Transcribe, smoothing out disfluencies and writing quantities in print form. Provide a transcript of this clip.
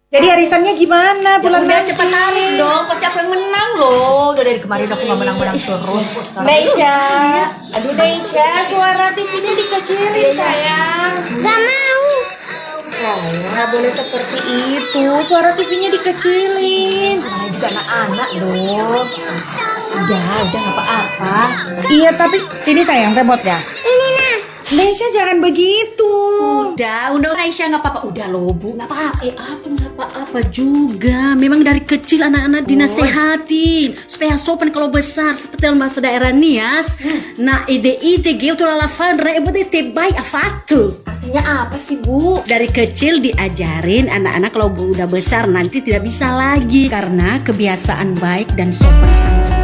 Jadi arisannya gimana bulan Udah nanti? cepat tarik dong, pasti aku yang menang loh. Udah dari kemarin aku nggak menang-menang terus. Deisha, aduh Deisha, suara TV-nya dikecilin sayang. Gak mau. Sayang, nggak boleh seperti itu. Suara TV-nya dikecilin. Namanya juga anak-anak loh. Udah nggak apa-apa. Iya tapi sini sayang remote-nya. Ini nah. Deisha jangan begitu. Udah Aisyah nggak apa-apa. Udah loh Bu, nggak apa-apa. Aku nggak apa-apa juga. Memang dari kecil anak-anak dinasehatin supaya sopan kalau besar seperti dalam bahasa daerah Nias. Nah ide gitu la fandra te baik afatu. Artinya apa sih Bu? Dari kecil diajarin anak-anak kalau udah besar nanti tidak bisa lagi karena kebiasaan baik dan sopan santun.